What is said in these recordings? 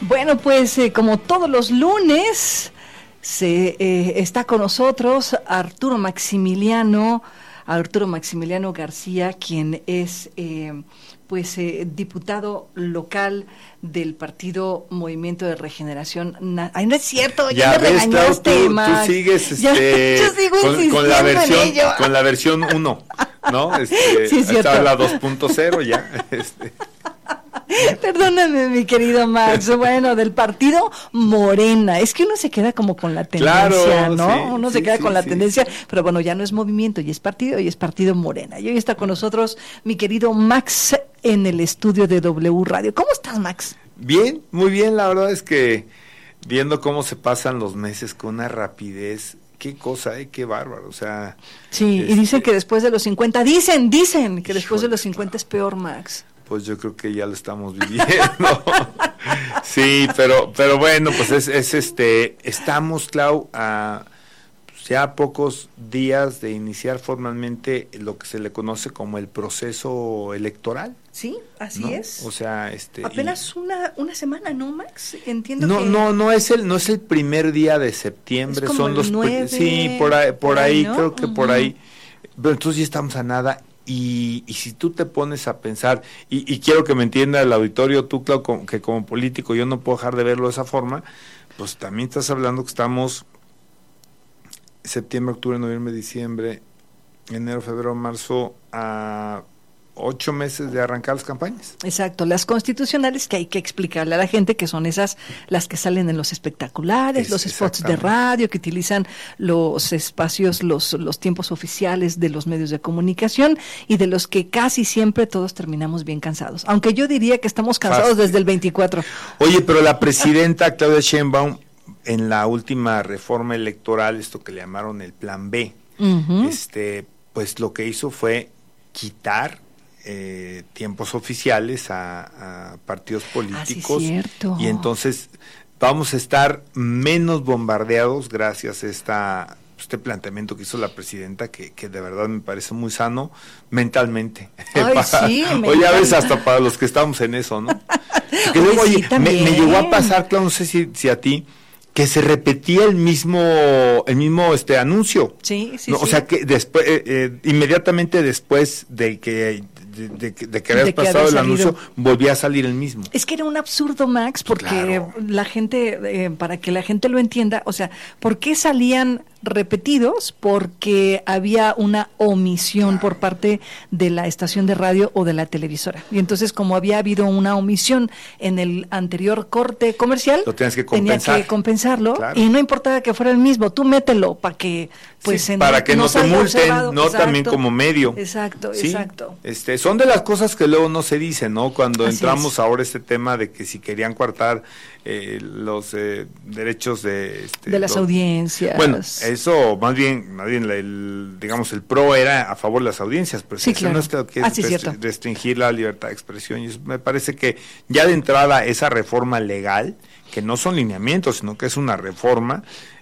Bueno, pues como todos los lunes, está con nosotros Arturo Maximiliano García, quien es diputado local del partido Movimiento de Regeneración. Ay, no es cierto, ya me regañaste, tú sigues yo sigo con la versión 1, ¿no? Sí, es cierto. Está la 2.0 ya. Perdóname, mi querido Max. Bueno, del partido Morena. Es que uno se queda como con la tendencia, claro, ¿no? Sí, uno se queda con la tendencia, pero bueno, ya no es movimiento, y es partido Morena. Y hoy está con nosotros mi querido Max en el estudio de W Radio. ¿Cómo estás, Max? Bien, muy bien. La verdad es que viendo cómo se pasan los meses con una rapidez. Qué cosa, qué bárbaro, o sea... Sí, y dicen que después de los 50, dicen que después de los 50 es peor, Max. Pues yo creo que ya lo estamos viviendo. Sí, pero bueno, pues estamos, Clau, a ya pocos días de iniciar formalmente lo que se le conoce como el proceso electoral. Sí, así ¿no? es. O sea, apenas una semana, ¿no, Max? Entiendo no, que no es el primer día de septiembre, es como son los 9, sí, por ahí, ¿no? Creo que por ahí. Pero entonces ya estamos a nada. Y si tú te pones a pensar, y quiero que me entienda el auditorio, tú, Clau, que como político yo no puedo dejar de verlo de esa forma, pues también estás hablando que estamos septiembre, octubre, noviembre, diciembre, enero, febrero, marzo, a 8 meses de arrancar las campañas. Exacto, las constitucionales, que hay que explicarle a la gente que son esas las que salen en los espectaculares, los spots de radio, que utilizan los espacios, los tiempos oficiales de los medios de comunicación, y de los que casi siempre todos terminamos bien cansados, aunque yo diría que estamos cansados desde el 24. Oye, pero la presidenta Claudia Sheinbaum, en la última reforma electoral, esto que le llamaron el Plan B, pues lo que hizo fue quitar tiempos oficiales a partidos políticos. Sí, cierto. Y entonces vamos a estar menos bombardeados gracias a este planteamiento que hizo la presidenta, que de verdad me parece muy sano mentalmente. Oye, a veces hasta para los que estamos en eso, ¿no? Porque luego, me llegó a pasar, claro, no sé si a ti, que se repetía el mismo anuncio. Sí. O sea, que después, inmediatamente después de que habías pasado el anuncio, volvía a salir el mismo. Es que era un absurdo, Max, porque claro, la gente, para que la gente lo entienda, o sea, ¿por qué salían repetidos? Porque había una omisión por parte de la estación de radio o de la televisora. Y entonces, como había habido una omisión en el anterior corte comercial, lo tenías que compensar. Tenía que compensarlo, claro. Y no importaba que fuera el mismo, tú mételo para que para que no te multen, no exacto, también como medio. Exacto. Son de las cosas que luego no se dicen, ¿no? Cuando entramos ahora este tema de que si querían coartar los derechos de las audiencias. Bueno, eso más bien digamos el PRO era a favor de las audiencias, pero eso no es que restringir la libertad de expresión. Y me parece que ya de entrada esa reforma legal, que no son lineamientos, sino que es una reforma,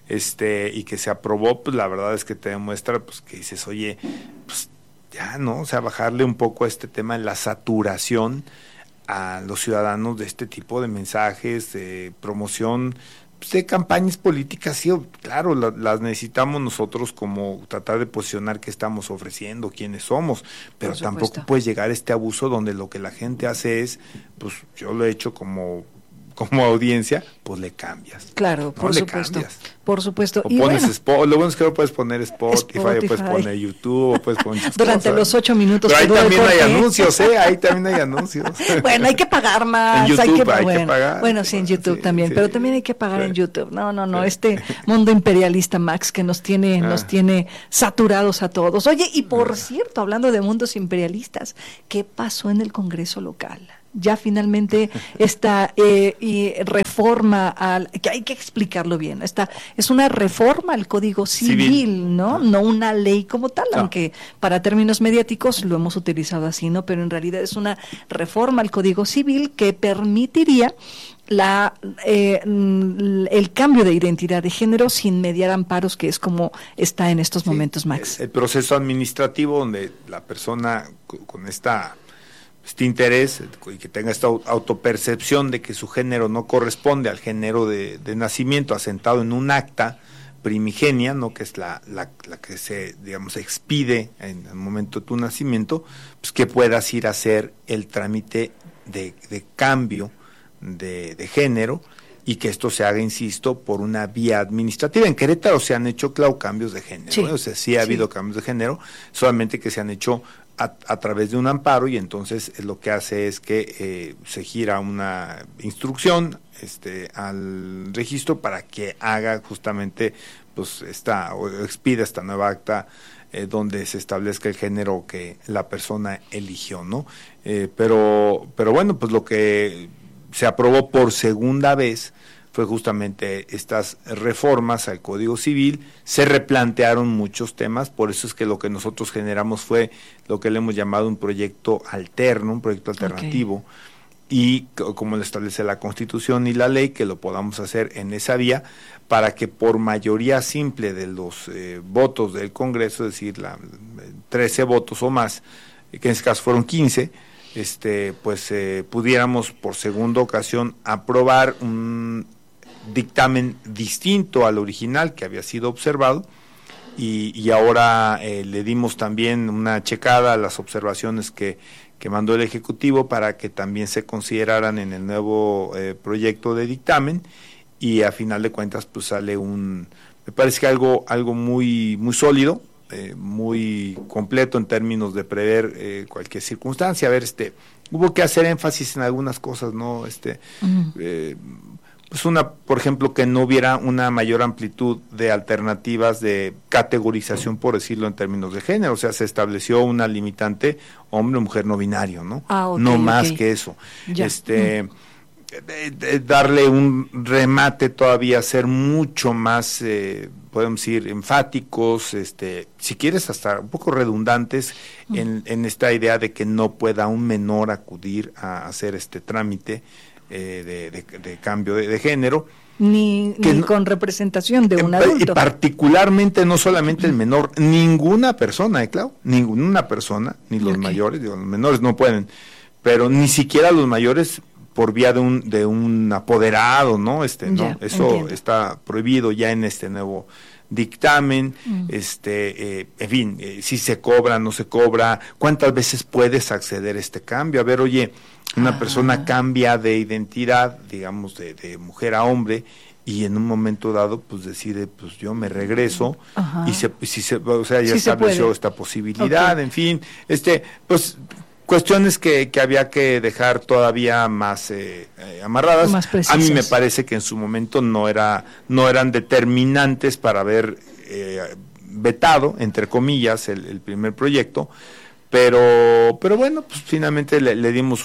y que se aprobó, pues la verdad es que te demuestra, pues que dices, oye, pues ya, ¿no? O sea, bajarle un poco a este tema de la saturación a los ciudadanos de este tipo de mensajes, de promoción, pues, de campañas políticas. Sí, claro, las necesitamos nosotros, como tratar de posicionar qué estamos ofreciendo, quiénes somos, pero tampoco puede llegar a este abuso donde lo que la gente hace es, pues yo lo he hecho como audiencia, pues le cambias. Claro, por supuesto. Por supuesto. O pones spot, lo bueno es que no puedes poner Spotify, o puedes poner YouTube, o puedes poner durante cosas, los 8 minutos. Pero ahí también hay anuncios, ahí también hay anuncios. Bueno, hay que pagar más. En YouTube hay que pagar. Bueno, sí, en YouTube también, pero también hay que pagar en YouTube. No, este mundo imperialista, Max, que nos tiene saturados a todos. Oye, y por cierto, hablando de mundos imperialistas, ¿qué pasó en el Congreso local? Ya finalmente esta reforma que hay que explicarlo bien, es una reforma al Código Civil, ¿no? No una ley como tal, aunque para términos mediáticos lo hemos utilizado así, ¿no? Pero en realidad es una reforma al Código Civil que permitiría el cambio de identidad de género sin mediar amparos, que es como está en estos momentos, Max. El proceso administrativo donde la persona con esta este interés y que tenga esta autopercepción de que su género no corresponde al género de nacimiento asentado en un acta primigenia, ¿no? Que es la que se, digamos, expide en el momento de tu nacimiento, pues que puedas ir a hacer el trámite de cambio de género, y que esto se haga, insisto, por una vía administrativa. En Querétaro se han hecho, claro, cambios de género, sí, o sea, sí ha habido cambios de género, solamente que se han hecho a través de un amparo, y entonces lo que hace es que se gira una instrucción al registro para que haga justamente pues o expida esta nueva acta donde se establezca el género que la persona eligió, ¿no? Pero bueno, pues lo que se aprobó por segunda vez fue justamente estas reformas al Código Civil. Se replantearon muchos temas, por eso es que lo que nosotros generamos fue lo que le hemos llamado un proyecto alterno, un proyecto alternativo, y como lo establece la Constitución y la ley, que lo podamos hacer en esa vía, para que por mayoría simple de los votos del Congreso, es decir, 13 votos o más, que en este caso fueron 15, pudiéramos por segunda ocasión aprobar un dictamen distinto al original que había sido observado, y ahora le dimos también una checada a las observaciones que mandó el Ejecutivo para que también se consideraran en el nuevo proyecto de dictamen, y a final de cuentas pues sale me parece que algo muy muy sólido, muy completo en términos de prever cualquier circunstancia. A ver, hubo que hacer énfasis en algunas cosas, ¿no? Pues por ejemplo, que no hubiera una mayor amplitud de alternativas de categorización, por decirlo en términos de género. O sea, se estableció una limitante hombre o mujer no binario, ¿no? No más que eso. Ya. Darle un remate todavía, ser mucho más, podemos decir, enfáticos, si quieres hasta un poco redundantes en esta idea de que no pueda un menor acudir a hacer este trámite de cambio de género. Ni con representación de un adulto. Particularmente, no solamente el menor, ninguna persona, claro, ninguna persona, ni los mayores, los menores no pueden, pero ni siquiera los mayores por vía de un apoderado, ¿no? No, eso entiendo. Está prohibido ya en este nuevo dictamen. En fin, si se cobra, no se cobra, cuántas veces puedes acceder a este cambio. A ver, oye, una persona cambia de identidad, digamos, de mujer a hombre, y en un momento dado pues decide, pues yo me regreso, y ya estableció esta posibilidad, en fin, pues cuestiones que había que dejar todavía más amarradas. Más precisas. A mí me parece que en su momento no eran determinantes para haber vetado, entre comillas, el primer proyecto, pero bueno, pues finalmente le dimos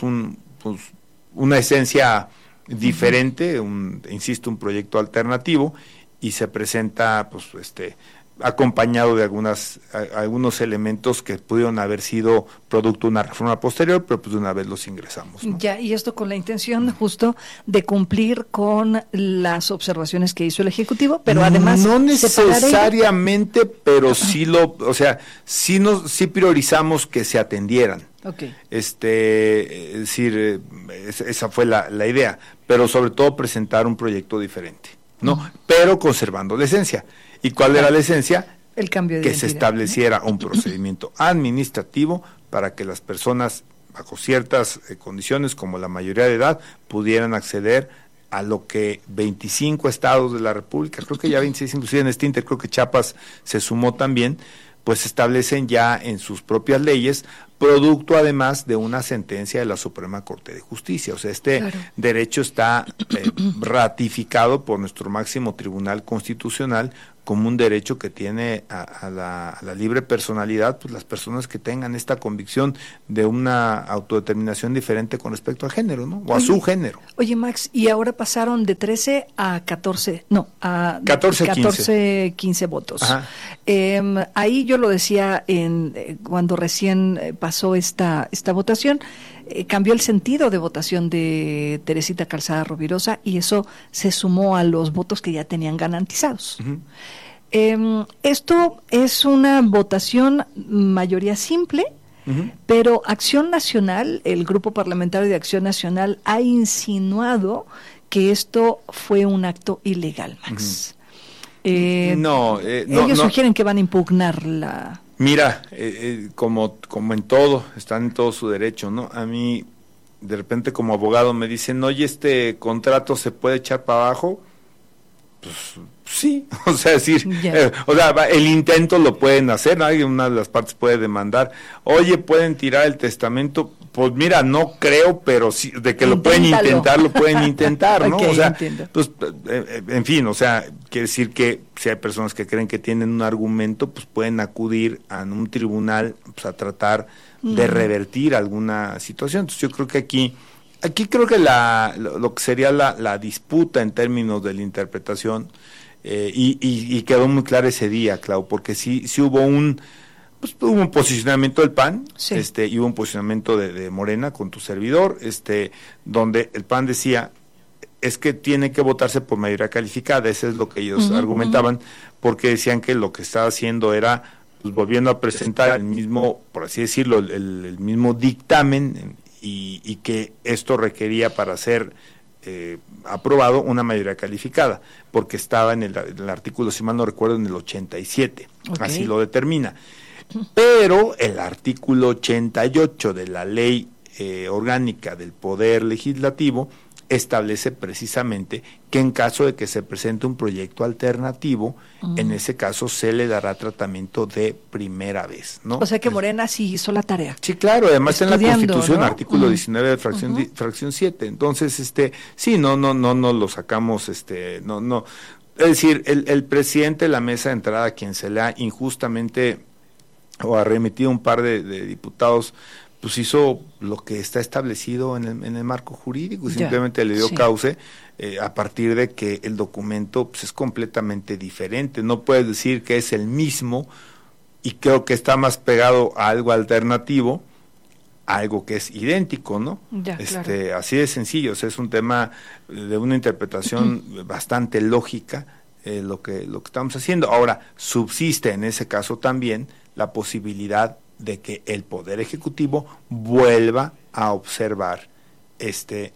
una esencia diferente, insisto, un proyecto alternativo, y se presenta pues acompañado de algunos elementos que pudieron haber sido producto de una reforma posterior, pero pues de una vez los ingresamos, ¿no? Ya, y esto con la intención justo de cumplir con las observaciones que hizo el Ejecutivo, pero además no necesariamente, pero sí sí priorizamos que se atendieran. Okay. Es decir, esa fue la idea, pero sobre todo presentar un proyecto diferente, ¿no? Pero conservando la esencia. ¿Y cuál era la esencia? El cambio de identidad, se estableciera un procedimiento administrativo para que las personas bajo ciertas condiciones, como la mayoría de edad, pudieran acceder a lo que 25 estados de la República, creo que ya 26, inclusive en este creo que Chiapas se sumó también, pues establecen ya en sus propias leyes, producto además de una sentencia de la Suprema Corte de Justicia. O sea, derecho está ratificado por nuestro máximo Tribunal Constitucional como un derecho que tiene a la libre personalidad, pues las personas que tengan esta convicción de una autodeterminación diferente con respecto al género, ¿no? O a su género. Oye, Max, y ahora pasaron de 13 a 14, no, a 14, 15 votos. Ahí yo lo decía cuando recién pasó esta votación, cambió el sentido de votación de Teresita Calzada Rovirosa, y eso se sumó a los votos que ya tenían garantizados. Esto es una votación mayoría simple, pero Acción Nacional, el Grupo Parlamentario de Acción Nacional, ha insinuado que esto fue un acto ilegal, Max. Ellos sugieren que van a impugnar la... Mira, como en todo, están en todo su derecho, ¿no? A mí, de repente como abogado me dicen, oye, ¿este contrato se puede echar para abajo? Pues sí, o sea, decir, el intento lo pueden hacer, ¿no? Una de las partes puede demandar, oye, ¿pueden tirar el testamento? Pues mira, no creo, pero sí, de que lo pueden intentar, ¿no? Okay, o sea, pues, en fin, o sea, quiere decir que si hay personas que creen que tienen un argumento, pues pueden acudir a un tribunal, pues, a tratar de revertir alguna situación. Entonces yo creo que aquí creo que lo que sería la disputa en términos de la interpretación, y quedó muy claro ese día, Clau, porque sí hubo hubo un posicionamiento del PAN, y hubo un posicionamiento de Morena con tu servidor, donde el PAN decía, es que tiene que votarse por mayoría calificada, eso es lo que ellos argumentaban, porque decían que lo que estaba haciendo era, pues, volviendo a presentar el mismo, por así decirlo, el mismo dictamen, y que esto requería para ser aprobado una mayoría calificada, porque estaba en el artículo, si mal no recuerdo, en el 87, así lo determina. Pero el artículo 88 de la Ley Orgánica del Poder Legislativo establece precisamente que en caso de que se presente un proyecto alternativo, en ese caso se le dará tratamiento de primera vez, ¿no? O sea que Morena sí hizo la tarea. Sí, claro, además en la Constitución, ¿no? Artículo 19 de fracción 7. Entonces, sí, no lo sacamos, no. Es decir, el presidente de la mesa de entrada, quien se le ha injustamente o arremetido un par de diputados, pues hizo lo que está establecido en el marco jurídico y simplemente le dio cauce a partir de que el documento, pues, es completamente diferente. No puedes decir que es el mismo, y creo que está más pegado a algo alternativo, a algo que es idéntico, ¿no? Claro. Así de sencillo, o sea, es un tema de una interpretación bastante lógica, lo que estamos haciendo. Ahora, subsiste en ese caso también la posibilidad de que el Poder Ejecutivo vuelva a observar este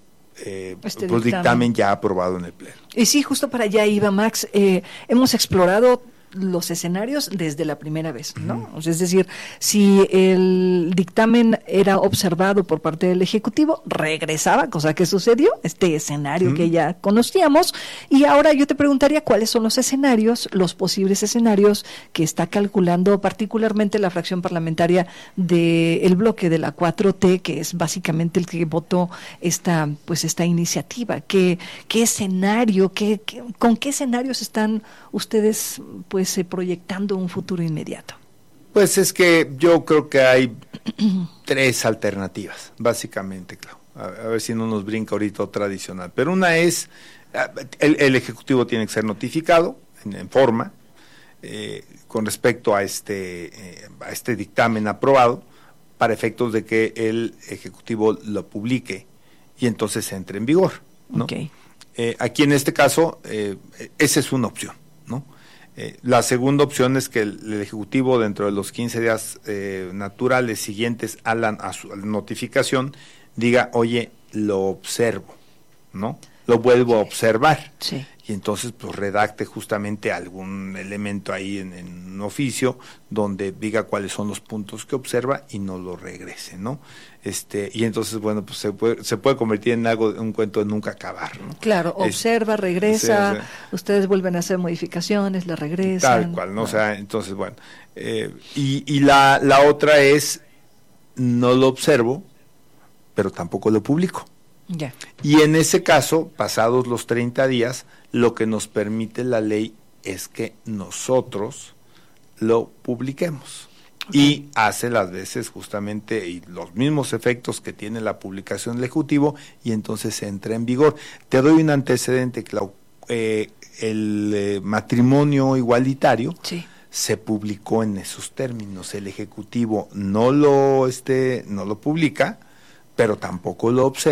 dictamen ya aprobado en el Pleno. Y sí, justo para allá iba, Max. Hemos explorado los escenarios desde la primera vez, ¿no? O sea, es decir, si el dictamen era observado por parte del Ejecutivo, regresaba, cosa que sucedió, este escenario que ya conocíamos, y ahora yo te preguntaría cuáles son los escenarios, los posibles escenarios que está calculando particularmente la fracción parlamentaria del bloque de la 4T, que es básicamente el que votó esta iniciativa. ¿Qué escenario, con qué escenarios están ustedes, pues, proyectando un futuro inmediato? Pues es que yo creo que hay 3 alternativas, básicamente, Clau. A ver si no nos brinca ahorita otra adicional. Pero una es, el Ejecutivo tiene que ser notificado en forma con respecto a este dictamen aprobado, para efectos de que el Ejecutivo lo publique y entonces entre en vigor, ¿no? Aquí en este caso, esa es una opción, ¿no? La segunda opción es que el Ejecutivo, dentro de los 15 días naturales siguientes a la notificación, diga, oye, lo observo, ¿no? Lo vuelvo a observar. Sí. Y entonces, pues, redacte justamente algún elemento ahí en un oficio donde diga cuáles son los puntos que observa y no lo regrese, ¿no? Y entonces, bueno, pues se puede convertir en algo, un cuento de nunca acabar, ¿no? Claro, observa, regresa, ustedes vuelven a hacer modificaciones, le regresan. Tal cual, ¿no? O sea, entonces, bueno, y la otra es, no lo observo, pero tampoco lo publico. Ya. Y en ese caso, pasados los 30 días, lo que nos permite la ley es que nosotros lo publiquemos. Y hace las veces justamente y los mismos efectos que tiene la publicación del Ejecutivo, y entonces entra en vigor. Te doy un antecedente, Clau. El matrimonio igualitario se publicó en esos términos. El Ejecutivo no lo publica, pero tampoco lo observa,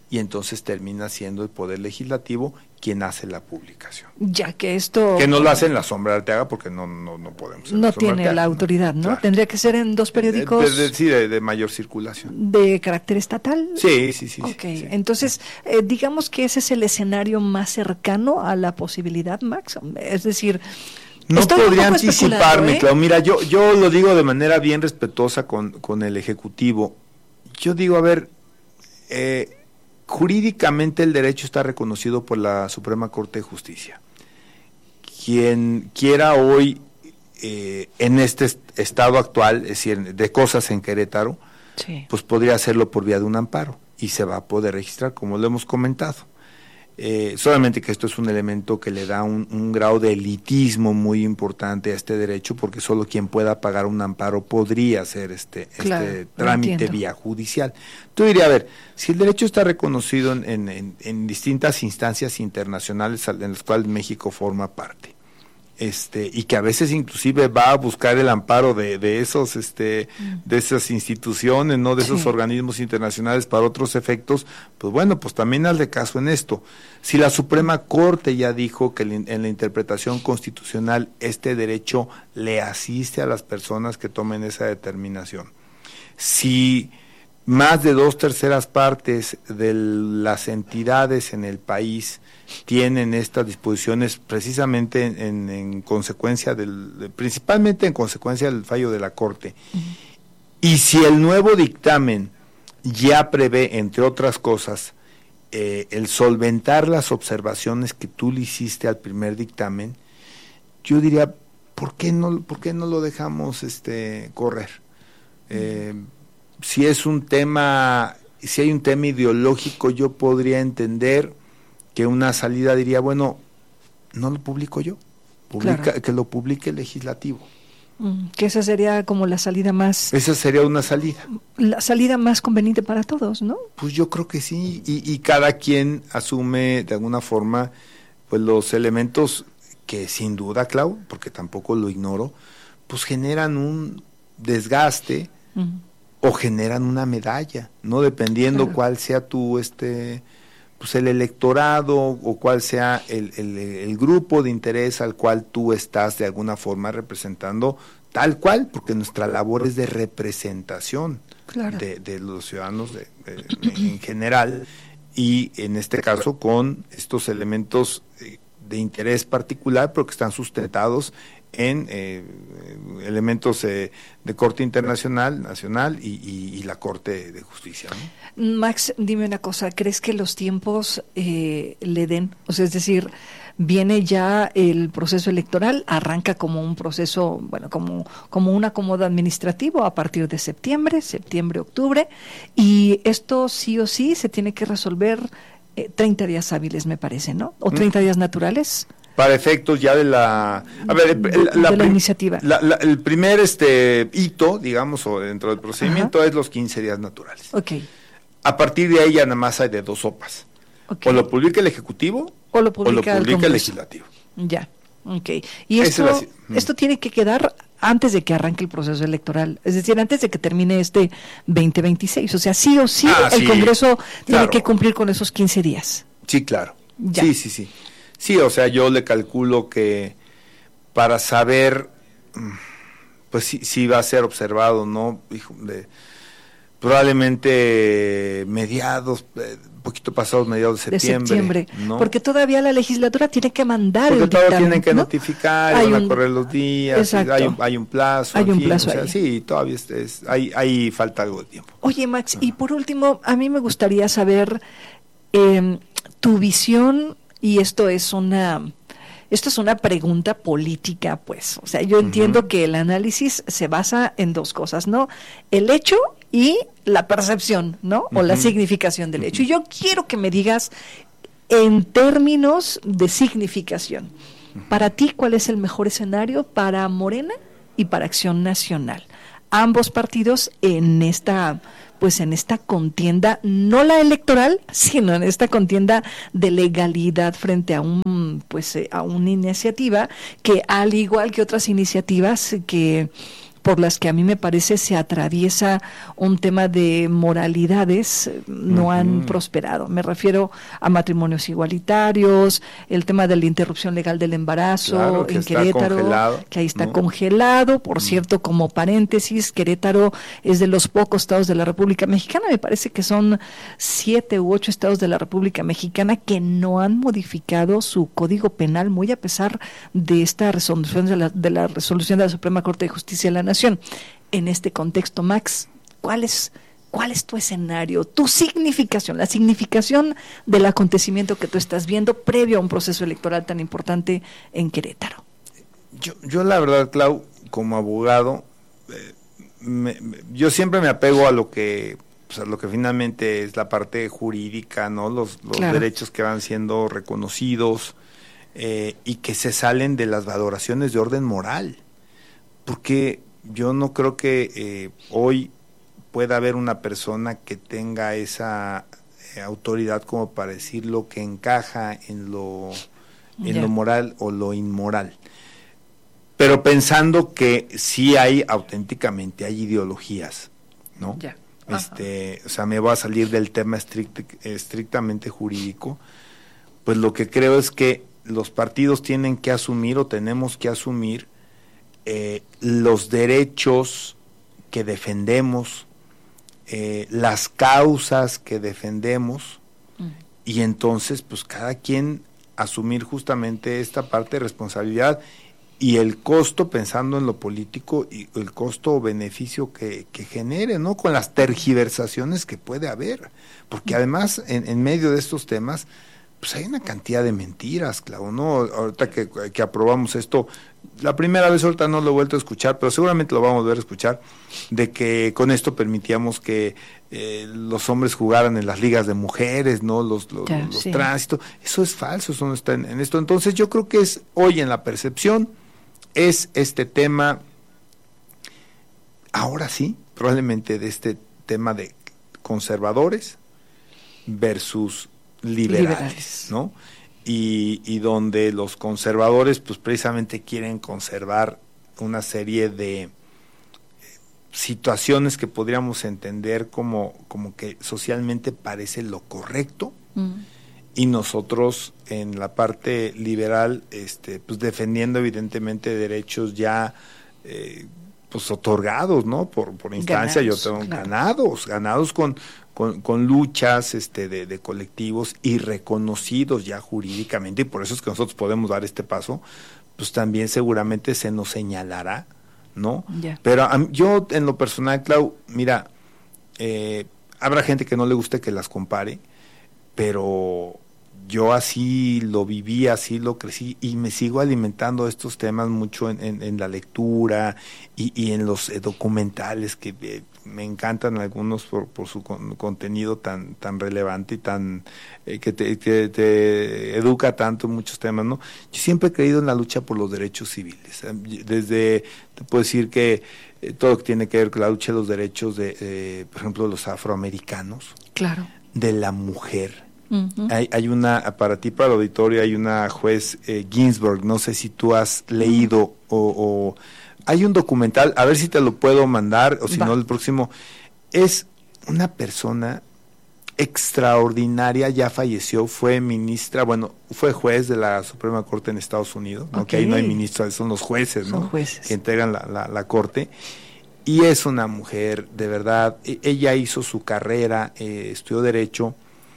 y entonces termina siendo el Poder Legislativo quien hace la publicación. Ya que esto... Que no lo hace en la sombra de Arteaga porque no podemos. No tiene la autoridad, ¿no? Claro. Tendría que ser en 2 periódicos... Sí, de mayor circulación. ¿De carácter estatal? Sí. Okay. Sí. Entonces, digamos que ese es el escenario más cercano a la posibilidad, Max. Es decir... No podría anticiparme, Clau. Mira, yo lo digo de manera bien respetuosa con el Ejecutivo. Yo digo, a ver, jurídicamente el derecho está reconocido por la Suprema Corte de Justicia. Quien quiera hoy, en este estado actual, es decir, de cosas en Querétaro, sí, pues podría hacerlo por vía de un amparo y se va a poder registrar, como lo hemos comentado. Solamente que esto es un elemento que le da un grado de elitismo muy importante a este derecho, porque solo quien pueda pagar un amparo podría hacer este trámite vía judicial. Tú dirías, a ver, si el derecho está reconocido en distintas instancias internacionales en las cuales México forma parte, y que a veces inclusive va a buscar el amparo de esos de esas instituciones, no de esos organismos internacionales para otros efectos, pues bueno, pues también hazle caso en esto. Si la Suprema Corte ya dijo que en la interpretación constitucional este derecho le asiste a las personas que tomen esa determinación, si más de 2/3 partes de las entidades en el país tienen estas disposiciones precisamente en consecuencia principalmente en consecuencia del fallo de la Corte, y si el nuevo dictamen ya prevé, entre otras cosas, el solventar las observaciones que tú le hiciste al primer dictamen, yo diría, ¿por qué no lo dejamos correr? Si hay un tema ideológico, yo podría entender que una salida diría, bueno, no lo publico yo, que lo publique el legislativo. Que esa sería como la salida más... Esa sería una salida. La salida más conveniente para todos, ¿no? Pues yo creo que sí, y cada quien asume de alguna forma pues los elementos que sin duda, Clau, porque tampoco lo ignoro, pues generan un desgaste o generan una medalla, ¿no? Dependiendo cuál sea tu pues el electorado o cuál sea el grupo de interés al cual tú estás de alguna forma representando, tal cual, porque nuestra labor es de representación de los ciudadanos en general, y en este caso con estos elementos de interés particular, pero que están sustentados en elementos de corte internacional, nacional y la Corte de Justicia, ¿no? Max, dime una cosa, ¿crees que los tiempos le den? O sea, es decir, viene ya el proceso electoral, arranca como un proceso, bueno, como un acomodo administrativo a partir de septiembre, octubre, y esto sí o sí se tiene que resolver 30 días hábiles, me parece, ¿no? ¿O 30 días naturales? Para efectos ya de la... A ver, la iniciativa. El primer hito, digamos, o dentro del procedimiento, es los 15 días naturales. Okay. A partir de ahí ya nada más hay de dos sopas. Okay. O lo publica el Ejecutivo o lo publica el Legislativo. Ya, ok. Y esto tiene que quedar antes de que arranque el proceso electoral, es decir, antes de que termine 2026. O sea, sí o sí el Congreso tiene que cumplir con esos 15 días. Sí, claro. Ya. Sí. Sí, o sea, yo le calculo que para saber, pues si va a ser observado, ¿no? Probablemente poquito pasados mediados de septiembre, ¿no? Porque todavía la legislatura tiene que mandar el dictamen, todavía tienen que notificar, van a correr los días, hay un plazo. Hay un plazo ahí. Sí, todavía hay falta algo de tiempo. Oye, Max, y por último, a mí me gustaría saber tu visión, y esto es una pregunta política, pues. O sea, yo entiendo que el análisis se basa en dos cosas, ¿no? El hecho y la percepción, ¿no? O la significación del hecho. Y yo quiero que me digas, en términos de significación, para ti, ¿cuál es el mejor escenario para Morena y para Acción Nacional? Ambos partidos en esta contienda, no la electoral, sino en esta contienda de legalidad frente a una iniciativa que, al igual que otras iniciativas que por las que a mí me parece se atraviesa un tema de moralidades, no han prosperado. Me refiero a matrimonios igualitarios, el tema de la interrupción legal del embarazo en Querétaro, que ahí está congelado. Por cierto, como paréntesis, Querétaro es de los pocos estados de la República Mexicana, me parece que son 7 u 8 estados de la República Mexicana que no han modificado su código penal, muy a pesar de esta resolución de la resolución de la Suprema Corte de Justicia de la Nación. En este contexto, Max, ¿cuál es tu escenario, tu significación, la significación del acontecimiento que tú estás viendo previo a un proceso electoral tan importante en Querétaro? Yo la verdad, Clau, como abogado, yo siempre me apego a lo que finalmente es la parte jurídica, ¿no? Los derechos que van siendo reconocidos y que se salen de las valoraciones de orden moral, porque yo no creo que hoy pueda haber una persona que tenga esa autoridad como para decir lo que encaja en lo moral o lo inmoral, pero pensando que sí hay ideologías, ¿no? O sea, me voy a salir del tema estrictamente jurídico, pues lo que creo es que los partidos tienen que asumir o tenemos que asumir los derechos que defendemos, las causas que defendemos, y entonces pues cada quien asumir justamente esta parte de responsabilidad y el costo, pensando en lo político, y el costo o beneficio que genere, ¿no? Con las tergiversaciones que puede haber, porque además en medio de estos temas pues hay una cantidad de mentiras, Clau, ¿no? Ahorita que aprobamos esto, la primera vez, ahorita no lo he vuelto a escuchar, pero seguramente lo vamos a volver a escuchar, de que con esto permitíamos que los hombres jugaran en las ligas de mujeres, ¿no? Los tránsitos. Eso es falso, eso no está en esto. Entonces yo creo que es hoy en la percepción, es este tema, ahora sí, probablemente de este tema de conservadores versus liberales, ¿no? Y donde los conservadores pues precisamente quieren conservar una serie de situaciones que podríamos entender como que socialmente parece lo correcto, y nosotros en la parte liberal pues defendiendo evidentemente derechos ya pues otorgados, ¿no? Por instancia, yo tengo ganados con luchas de colectivos y reconocidos ya jurídicamente, y por eso es que nosotros podemos dar este paso, pues también seguramente se nos señalará, ¿no? Pero yo en lo personal, Clau, mira, habrá gente que no le guste que las compare, pero yo así lo viví, así lo crecí, y me sigo alimentando de estos temas mucho en la lectura y en los documentales que me encantan algunos por su contenido tan relevante y tan que te educa tanto en muchos temas, ¿no? Yo siempre he creído en la lucha por los derechos civiles. Te puedo decir que todo lo que tiene que ver con la lucha de los derechos de por ejemplo, los afroamericanos, de la mujer. Hay una, para ti, para el auditorio, hay una juez Ginsburg, no sé si tú has leído o hay un documental, a ver si te lo puedo mandar, o si no el próximo. Es una persona extraordinaria, ya falleció, fue ministra, fue juez de la Suprema Corte en Estados Unidos, aunque ahí no hay ministros, son los jueces, ¿no? Que integran la Corte, y es una mujer, de verdad, ella hizo su carrera, estudió Derecho,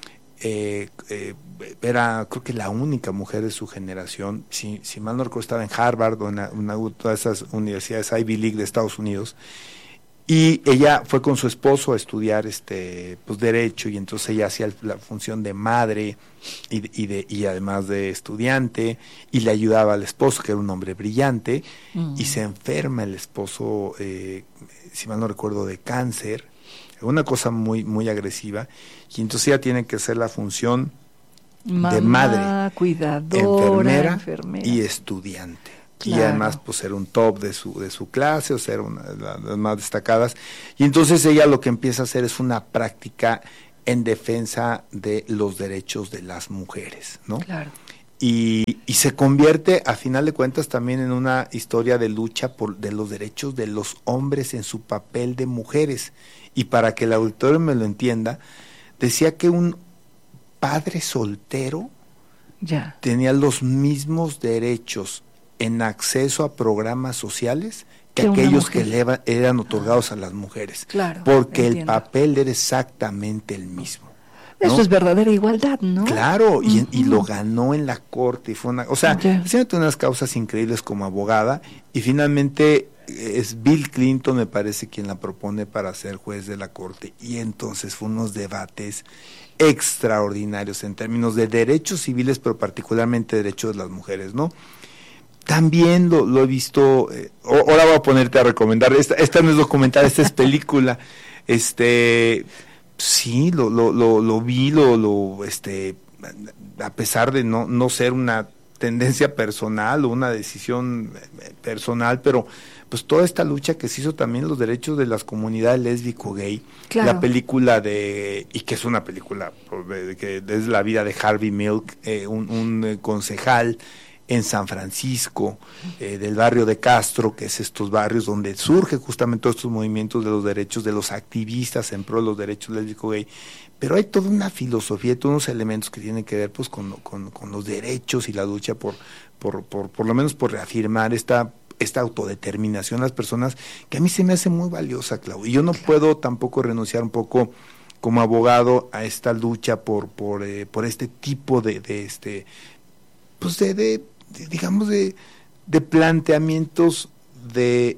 era creo que la única mujer de su generación, si mal no recuerdo estaba en Harvard o en una de esas universidades Ivy League de Estados Unidos, y ella fue con su esposo a estudiar pues Derecho, y entonces ella hacía la función de madre y además de estudiante, y le ayudaba al esposo, que era un hombre brillante, y se enferma el esposo, si mal no recuerdo, de cáncer, una cosa muy muy agresiva, y entonces ella tiene que hacer la función de madre, cuidadora, enfermera y estudiante. Y además pues ser un top de su clase, o ser una de las más destacadas. Y entonces ella lo que empieza a hacer es una práctica en defensa de los derechos de las mujeres, ¿no? y se convierte a final de cuentas también en una historia de lucha de los derechos de los hombres en su papel de mujeres. Y para que el auditorio me lo entienda, decía que un padre soltero tenía los mismos derechos en acceso a programas sociales que aquellos que eran otorgados a las mujeres. Claro, porque entiendo. El papel era exactamente el mismo. ¿no? Eso es verdadera igualdad, ¿no? Claro, y lo ganó en la corte. Y fue haciendo unas causas increíbles como abogada, y finalmente es Bill Clinton, me parece, quien la propone para ser juez de la corte. Y entonces fue unos debates extraordinarios en términos de derechos civiles, pero particularmente derechos de las mujeres, ¿no? También lo he visto, ahora voy a ponerte a recomendar, esta no es documental, esta es película, sí, lo vi, a pesar de no ser una tendencia personal o una decisión personal, pero pues toda esta lucha que se hizo también los derechos de las comunidades lésbico-gay, claro. La película y que es una película que es la vida de Harvey Milk, un concejal en San Francisco, del barrio de Castro, que es estos barrios donde surge justamente todos estos movimientos de los derechos de los activistas en pro de los derechos lésbico-gay. Pero hay toda una filosofía, todos unos elementos que tienen que ver pues con los derechos y la lucha por lo menos por reafirmar esta autodeterminación de las personas, que a mí se me hace muy valiosa, Clau. Y yo no puedo tampoco renunciar un poco como abogado a esta lucha por este tipo de planteamientos de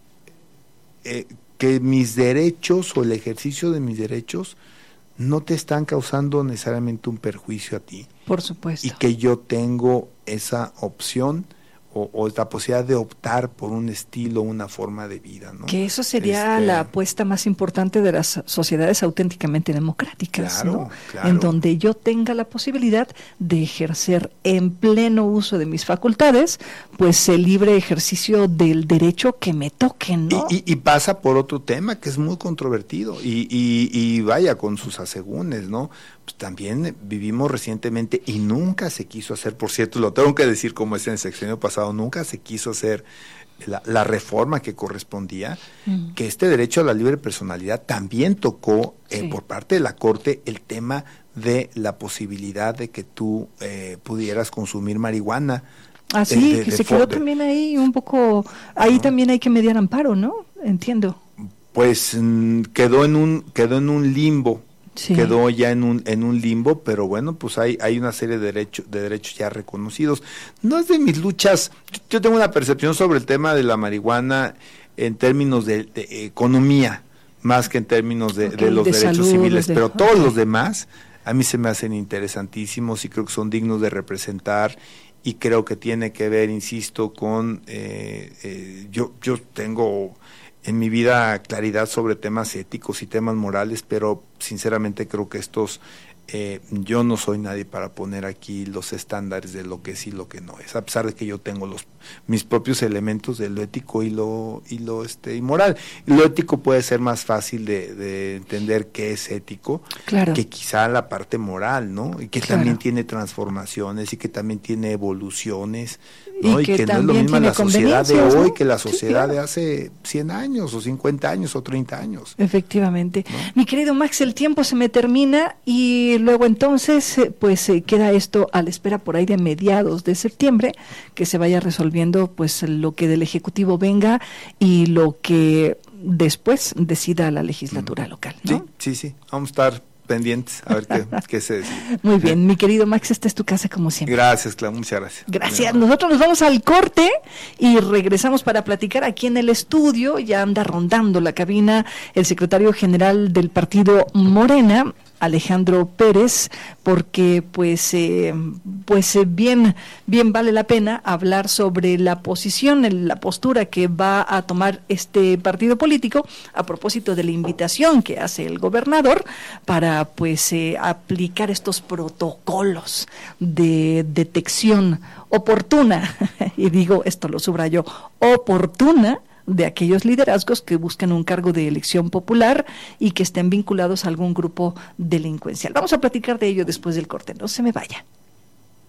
que mis derechos o el ejercicio de mis derechos no te están causando necesariamente un perjuicio a ti. Por supuesto. Y que yo tengo esa opción o la posibilidad de optar por un estilo, una forma de vida, ¿no? Que eso sería la apuesta más importante de las sociedades auténticamente democráticas, claro, ¿no? Claro. En donde yo tenga la posibilidad de ejercer en pleno uso de mis facultades, pues el libre ejercicio del derecho que me toque, ¿no? Y pasa por otro tema que es muy controvertido y vaya con sus asegúnes, ¿no? Pues también vivimos recientemente y nunca se quiso hacer, por cierto, lo tengo que decir como es en el sexenio pasado, nunca se quiso hacer la reforma que correspondía, que este derecho a la libre personalidad también tocó por parte de la Corte el tema de la posibilidad de que tú pudieras consumir marihuana. Sí, que se quedó también ahí un poco, ahí también hay que mediar amparo, ¿no? Entiendo. Pues quedó en un limbo. Sí. Quedó ya en un limbo, pero bueno, pues hay una serie de derechos ya reconocidos. No es de mis luchas, yo tengo una percepción sobre el tema de la marihuana en términos de economía, más que en términos de los derechos salud, civiles, pero todos los demás a mí se me hacen interesantísimos y creo que son dignos de representar, y creo que tiene que ver, insisto, con yo tengo en mi vida claridad sobre temas éticos y temas morales, pero sinceramente creo que yo no soy nadie para poner aquí los estándares de lo que es y lo que no es, a pesar de que yo tengo mis propios elementos de lo ético y lo moral. Y lo ético puede ser más fácil de entender qué es ético, claro, que quizá la parte moral, ¿no? Y que claro, también tiene transformaciones y que también tiene evoluciones, ¿no? Y que no es lo mismo la sociedad de hoy, ¿no?, que la sociedad de hace 100 años o 50 años o 30 años. Efectivamente. ¿No? Mi querido Max, el tiempo se me termina y luego entonces queda esto a la espera por ahí de mediados de septiembre, que se vaya resolviendo pues lo que del Ejecutivo venga y lo que después decida la legislatura local, ¿no? Sí, vamos a estar pendientes a ver qué se decide. Muy bien, mi querido Max, esta es tu casa como siempre. Gracias, Clau, muchas gracias. Gracias, nosotros nos vamos al corte y regresamos para platicar aquí en el estudio. Ya anda rondando la cabina el secretario general del partido Morena, Alejandro Pérez, porque bien vale la pena hablar sobre la posición, la postura que va a tomar este partido político a propósito de la invitación que hace el gobernador para aplicar estos protocolos de detección oportuna, y digo esto, lo subrayo, oportuna, de aquellos liderazgos que buscan un cargo de elección popular y que estén vinculados a algún grupo delincuencial. Vamos a platicar de ello después del corte, no se me vaya.